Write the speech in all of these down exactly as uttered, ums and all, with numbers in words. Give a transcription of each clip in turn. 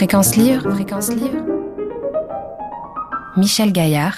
Fréquence Livre, Fréquence Livre. Michel Gaillard.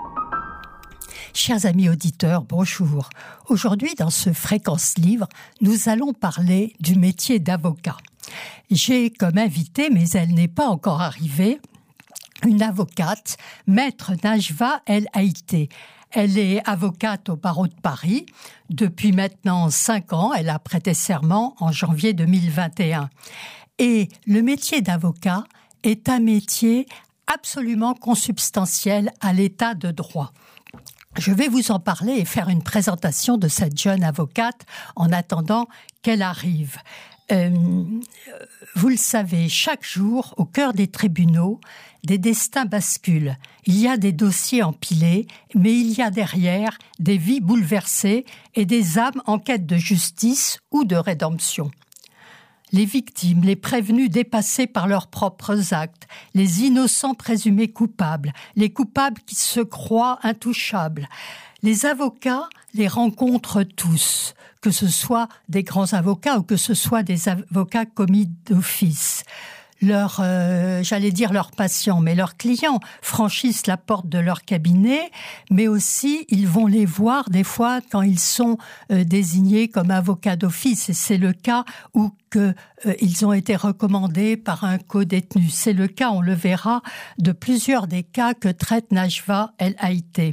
Chers amis auditeurs, bonjour. Aujourd'hui, dans ce Fréquence Livre, nous allons parler du métier d'avocat. J'ai comme invitée, mais elle n'est pas encore arrivée, une avocate, maître Najwa El Haïté. Elle est avocate au barreau de Paris. Depuis maintenant cinq ans, elle a prêté serment en janvier deux mille vingt et un. Et le métier d'avocat est un métier absolument consubstantiel à l'état de droit. Je vais vous en parler et faire une présentation de cette jeune avocate en attendant qu'elle arrive. Euh, vous le savez, chaque jour, au cœur des tribunaux, des destins basculent. Il y a des dossiers empilés, mais il y a derrière des vies bouleversées et des âmes en quête de justice ou de rédemption. Les victimes, les prévenus dépassés par leurs propres actes, les innocents présumés coupables, les coupables qui se croient intouchables. Les avocats les rencontrent tous, que ce soit des grands avocats ou que ce soit des avocats commis d'office. Leurs, euh, j'allais dire leurs patients, mais leurs clients franchissent la porte de leur cabinet, mais aussi ils vont les voir des fois quand ils sont euh, désignés comme avocats d'office. Et c'est le cas où que euh, ils ont été recommandés par un codétenu. C'est le cas, on le verra, de plusieurs des cas que traite Najwa El Haïté.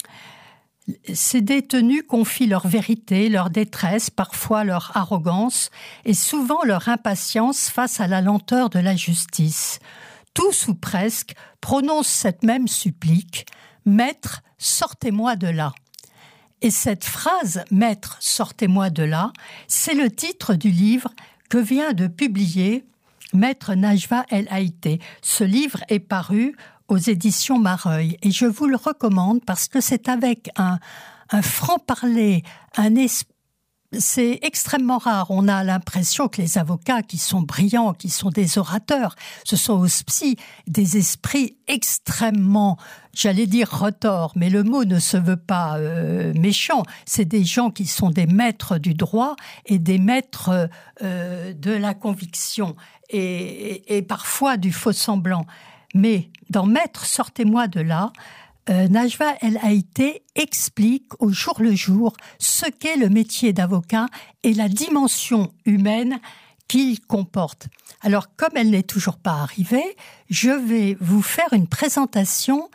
Ces détenus confient leur vérité, leur détresse, parfois leur arrogance et souvent leur impatience face à la lenteur de la justice. Tous ou presque prononcent cette même supplique « Maître, sortez-moi de là ». Et cette phrase « Maître, sortez-moi de là », c'est le titre du livre que vient de publier Maître Najwa El Haïté. Ce livre est paru aux éditions Mareuil. Et je vous le recommande parce que c'est avec un, un franc-parler, un es... c'est extrêmement rare. On a l'impression que les avocats qui sont brillants, qui sont des orateurs, ce sont aussi des esprits extrêmement, j'allais dire retors, mais le mot ne se veut pas euh, méchant. C'est des gens qui sont des maîtres du droit et des maîtres euh, de la conviction et, et, et parfois du faux-semblant. Mais dans « Maître, sortez-moi de là », euh, Najwa El Haïté explique au jour le jour ce qu'est le métier d'avocat et la dimension humaine qu'il comporte. Alors, comme elle n'est toujours pas arrivée, je vais vous faire une présentation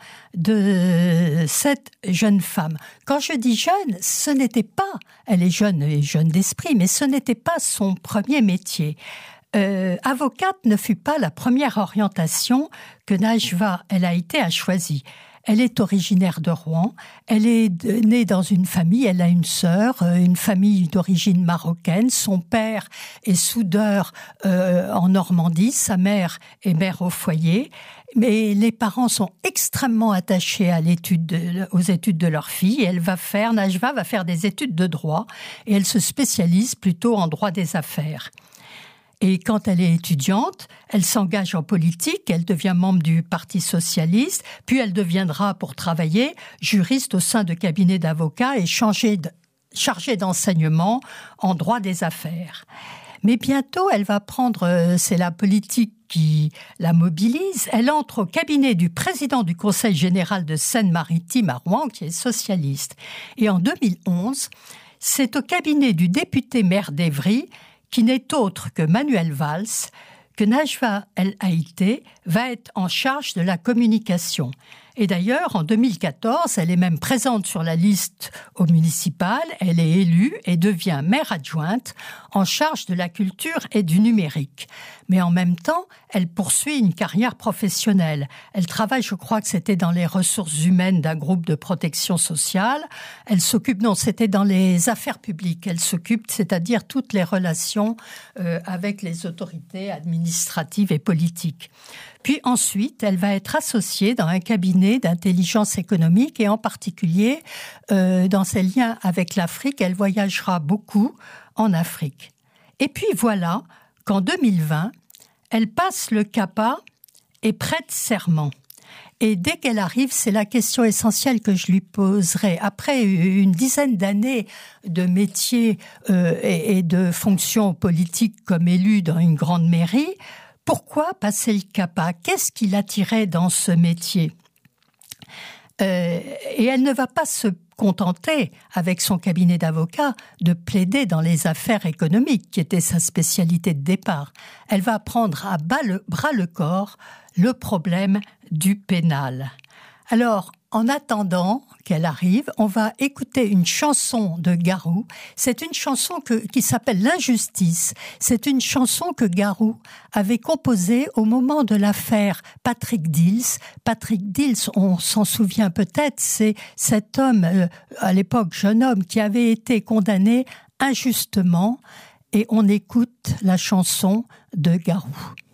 de cette jeune femme. Quand je dis jeune, ce n'était pas, elle est jeune et jeune d'esprit, mais ce n'était pas son premier métier. Euh, avocate ne fut pas la première orientation que Najwa El Haïté a choisie. Elle est originaire de Rouen, elle est née dans une famille, elle a une sœur, une famille d'origine marocaine. Son père est soudeur euh, en Normandie, sa mère est mère au foyer. Mais les parents sont extrêmement attachés à l'étude de, aux études de leur fille. Elle va faire, Najwa va faire des études de droit et elle se spécialise plutôt en droit des affaires. Et quand elle est étudiante, elle s'engage en politique, elle devient membre du Parti socialiste, puis elle deviendra, pour travailler, juriste au sein de cabinets d'avocats et chargée d'enseignement en droit des affaires. Mais bientôt, elle va prendre, c'est la politique qui la mobilise, elle entre au cabinet du président du Conseil général de Seine-Maritime à Rouen, qui est socialiste. Et en deux mille onze, c'est au cabinet du député maire d'Évry, qui n'est autre que Manuel Valls, que Najwa El Haïté va être en charge de la communication. Et d'ailleurs, en deux mille quatorze, elle est même présente sur la liste au municipal, elle est élue et devient maire adjointe en charge de la culture et du numérique. Mais en même temps, elle poursuit une carrière professionnelle. Elle travaille, je crois que c'était dans les ressources humaines d'un groupe de protection sociale. Elle s'occupe, non, c'était dans les affaires publiques. Elle s'occupe, c'est-à-dire toutes les relations euh, avec les autorités administratives et politiques. Puis ensuite, elle va être associée dans un cabinet d'intelligence économique et en particulier euh, dans ses liens avec l'Afrique. Elle voyagera beaucoup en Afrique. Et puis voilà qu'en deux mille vingt, elle passe le CAPA et prête serment. Et dès qu'elle arrive, c'est la question essentielle que je lui poserai. Après une dizaine d'années de métier euh, et, et de fonctions politiques comme élue dans une grande mairie, Pourquoi passer le CAPA? Qu'est-ce qui l'attirait dans ce métier? euh, Et elle ne va pas se contenter, avec son cabinet d'avocat, de plaider dans les affaires économiques, qui était sa spécialité de départ. Elle va prendre à bas le, bras le corps le problème du pénal. Alors, en attendant qu'elle arrive, on va écouter une chanson de Garou. C'est une chanson que, qui s'appelle L'Injustice. C'est une chanson que Garou avait composée au moment de l'affaire Patrick Dils. Patrick Dils, on s'en souvient peut-être, c'est cet homme, euh, à l'époque jeune homme, qui avait été condamné injustement. Et on écoute la chanson de Garou.